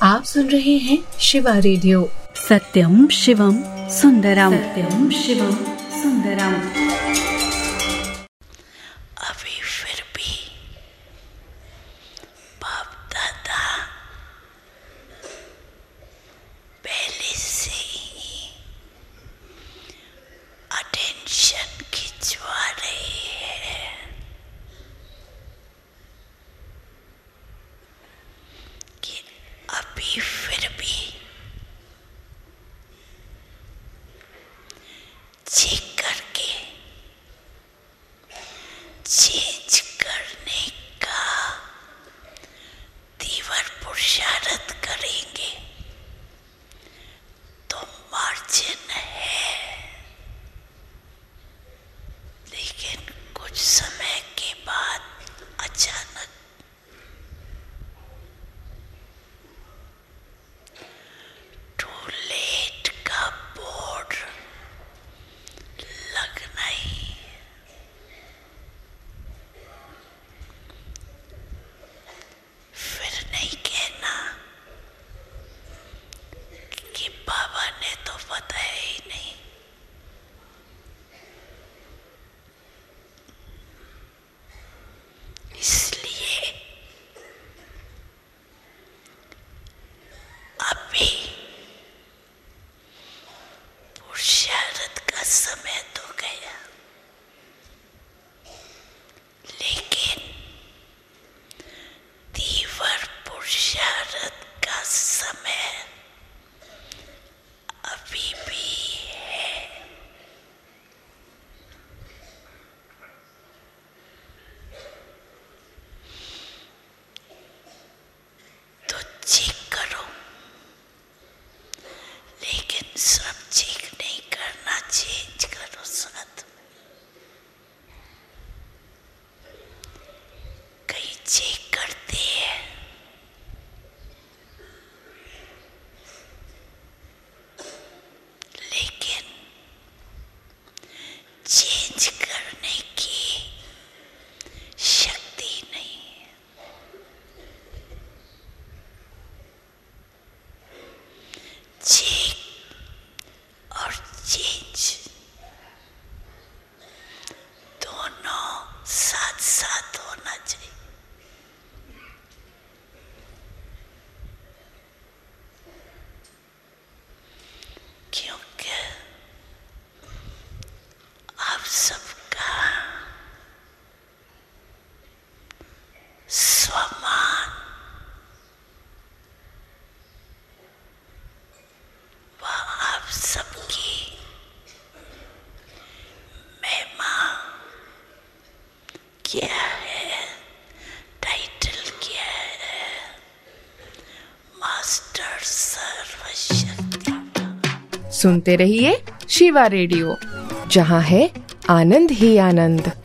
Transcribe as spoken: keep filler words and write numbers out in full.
आप सुन रहे हैं शिवा रेडियो। सत्यम शिवम सुंदरम, सत्यम शिवम सुंदरम। अभी फिर भी बाप दादा पहले से ही अटेंशन खिंचवा रहे हैं कि अभी फिर भी चेक करके चेंज करने का तीव्र पुरुषार्थ करेंगे तो मार्जिन है, लेकिन कुछ समय के बाद अचानक टू लेट का बोर्ड लगना ही फिर नहीं कहना कि बाबा ने तो बताया ही नहीं। इसलिए अभी पुरुषार्थ का समय तो गया, लेकिन तीव्र पुरुषार्थ का समय अभी भी है। तो चेक करो, लेकिन सब चेक नहीं करना, चेंज करो साथ में। कहीं चेक करते हैं लेकिन चेंज करने की शक्ति नहीं है। चेक और चेंज दोनों साथ साथ होना चाहिए। क्योंकि आप सबका स्वमान व आप सबकी महिमा क्या है, टाइटल क्या है, मास्टर सर्वशक्ति। सुनते रहिए शिवा रेडियो, जहाँ है आनंद ही आनंद।